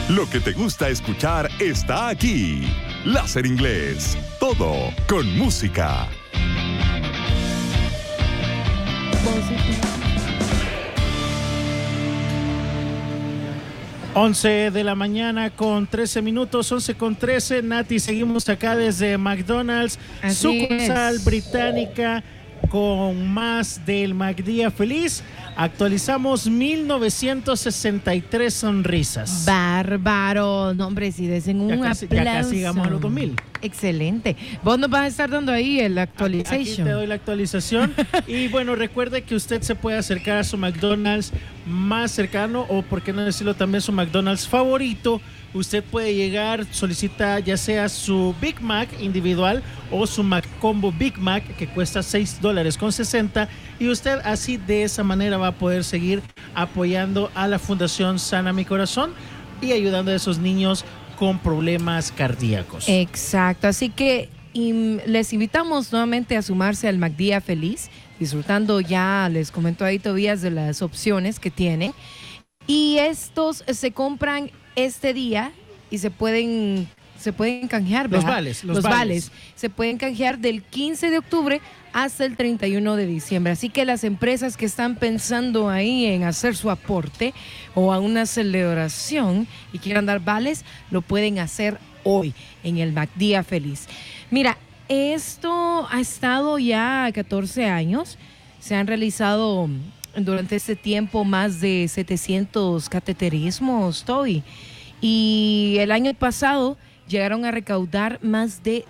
Lo que te gusta escuchar está aquí. Láser Inglés. Todo con música. Once de la mañana con 13 minutos, 11 con 13. Nati, seguimos acá desde McDonald's, sucursal británica, con más del McDía Feliz. Actualizamos 1963 sonrisas. Bárbaro. No, hombre, si desen un aplauso. Ya casi llegamos a los 2000. Excelente. Vos nos vas a estar dando ahí el actualization. Aquí te doy la actualización. Y bueno, recuerde que usted se puede acercar a su McDonald's más cercano, o por qué no decirlo también su McDonald's favorito. Usted puede llegar, solicita ya sea su Big Mac individual o su McCombo Big Mac, que cuesta $6.60, y usted así de esa manera va a poder seguir apoyando a la Fundación Sana Mi Corazón y ayudando a esos niños con problemas cardíacos. Exacto, así que les invitamos nuevamente a sumarse al McDía Feliz, disfrutando ya, les comento ahí todavía de las opciones que tienen, y estos se compran este día y se pueden canjear, ¿verdad? Los vales se pueden canjear del 15 de octubre hasta el 31 de diciembre. Así que las empresas que están pensando ahí en hacer su aporte o a una celebración y quieran dar vales, lo pueden hacer hoy en el McDía Feliz. Mira, esto ha estado ya 14 años. Se han realizado durante este tiempo más de 700 cateterismos, Toby. Y el año pasado llegaron a recaudar más de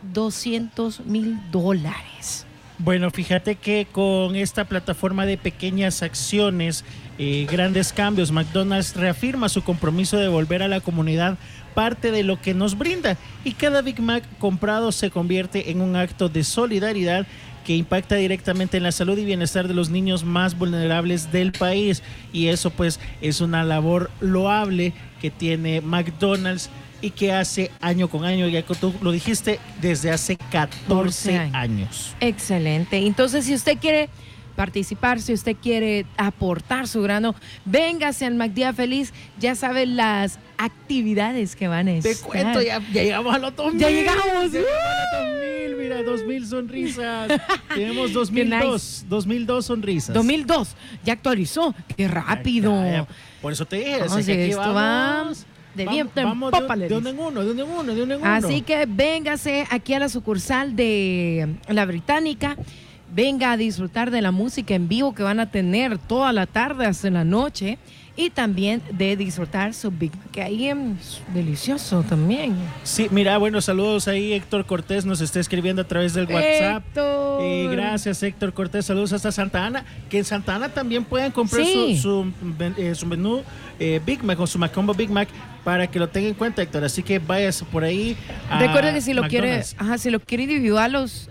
$200,000. Bueno, fíjate que con esta plataforma de pequeñas acciones, grandes cambios, McDonald's reafirma su compromiso de devolver a la comunidad parte de lo que nos brinda, y cada Big Mac comprado se convierte en un acto de solidaridad que impacta directamente en la salud y bienestar de los niños más vulnerables del país. Y eso pues es una labor loable que tiene McDonald's y que hace año con año, ya que tú lo dijiste, desde hace 14 años. Excelente. Entonces, si usted quiere participar, si usted quiere aportar su grano, véngase al McDía Feliz. Ya sabe las actividades que van a estar. Te cuento, ya llegamos a los 2000. Ya llegamos. A los 2000, mira, 2000 sonrisas. Tenemos 2002, 2002 sonrisas. 2002, ya actualizó. Qué rápido. Ya. Por eso te dije, no, que aquí esto vamos. De bien, vamos de uno en uno. Así que véngase aquí a la sucursal de la Británica. Venga a disfrutar de la música en vivo que van a tener toda la tarde hasta la noche, y también de disfrutar su Big Mac, que ahí es delicioso también. Sí, mira, bueno, saludos ahí. Héctor Cortés nos está escribiendo a través del WhatsApp. Gracias, Héctor Cortés. Saludos hasta Santa Ana, que en Santa Ana también pueden comprar su menú Big Mac o su McCombo Big Mac, para que lo tenga en cuenta, Héctor. Así que vayas por ahí. Recuerda que si lo quiere individual, los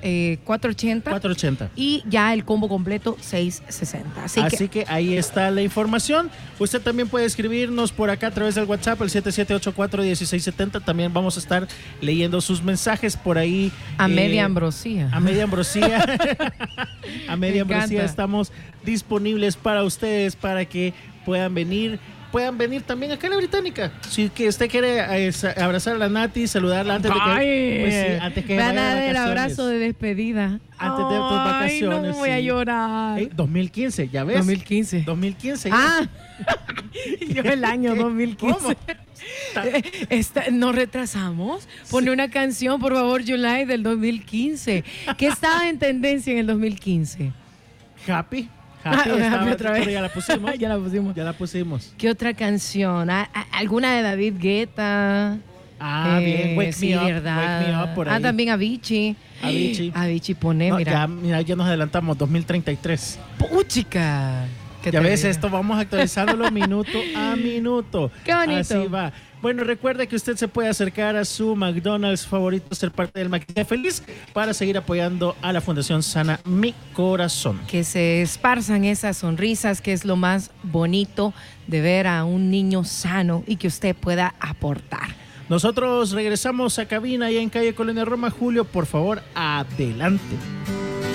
$4.80 y ya el combo completo $6.60. Así que ahí está la información. Usted también puede escribirnos por acá a través del WhatsApp, el 7784-1670. También vamos a estar leyendo sus mensajes por ahí. A media ambrosía. A media ambrosía. A media ambrosía estamos disponibles para ustedes, para que puedan venir también acá a la Británica. Si que usted quiere abrazar a la Nati, saludarla antes de que, antes que van a dar el abrazo de despedida. Antes de tus vacaciones. No voy a llorar. 2015, ya ves. 2015. Yo el año 2015. ¿Nos retrasamos? Pone una canción, por favor, July, del 2015. ¿Qué estaba en tendencia en el 2015? Happy otra vez. Ya la pusimos. ¿Qué otra canción? ¿Alguna de David Guetta? Bien, Wake Me Up, ¿verdad? Wake Me Up por ahí. También Avicii pone, mira, ya nos adelantamos, 2033. ¡Puchica! Ya ves, esto vamos actualizándolo minuto a minuto. ¡Qué bonito! Así va. Bueno, recuerde que usted se puede acercar a su McDonald's favorito, ser parte del McDía Feliz, para seguir apoyando a la Fundación Sana Mi Corazón. Que se esparzan esas sonrisas, que es lo más bonito de ver a un niño sano y que usted pueda aportar. Nosotros regresamos a cabina allá en calle Colonia Roma. Julio, por favor, adelante.